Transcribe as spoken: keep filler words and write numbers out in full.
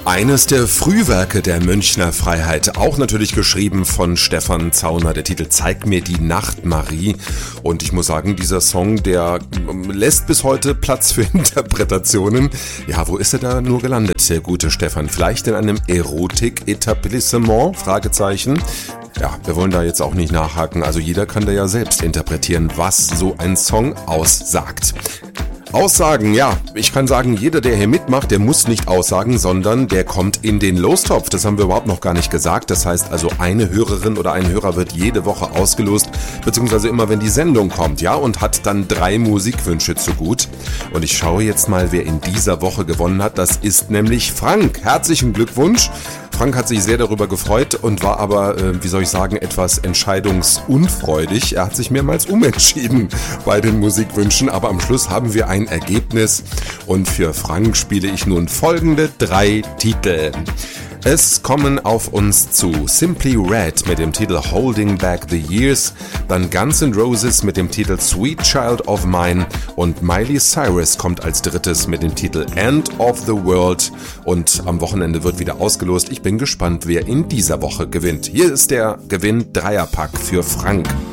Eines der Frühwerke der Münchner Freiheit, auch natürlich geschrieben von Stefan Zauner, der Titel Zeig mir die Nacht, Marie. Und ich muss sagen, dieser Song, der lässt bis heute Platz für Interpretationen. Ja, wo ist er da nur gelandet, der gute Stefan? Vielleicht in einem Erotik-Etablissement? Fragezeichen. Ja, wir wollen da jetzt auch nicht nachhaken, also jeder kann da ja selbst interpretieren, was so ein Song aussagt. Aussagen, ja, ich kann sagen, jeder, der hier mitmacht, der muss nicht aussagen, sondern der kommt in den Lostopf. Das haben wir überhaupt noch gar nicht gesagt. Das heißt also, eine Hörerin oder ein Hörer wird jede Woche ausgelost, beziehungsweise immer, wenn die Sendung kommt, ja, und hat dann drei Musikwünsche zu gut. Und ich schaue jetzt mal, wer in dieser Woche gewonnen hat. Das ist nämlich Frank. Herzlichen Glückwunsch. Frank hat sich sehr darüber gefreut und war aber, äh, wie soll ich sagen, etwas entscheidungsunfreudig. Er hat sich mehrmals umentschieden bei den Musikwünschen, aber am Schluss haben wir ein Ergebnis und für Frank spiele ich nun folgende drei Titel. Es kommen auf uns zu Simply Red mit dem Titel Holding Back the Years, dann Guns N' Roses mit dem Titel Sweet Child of Mine und Miley Cyrus kommt als drittes mit dem Titel End of the World und am Wochenende wird wieder ausgelost. Ich bin gespannt, wer in dieser Woche gewinnt. Hier ist der Gewinn-Dreierpack für Frank.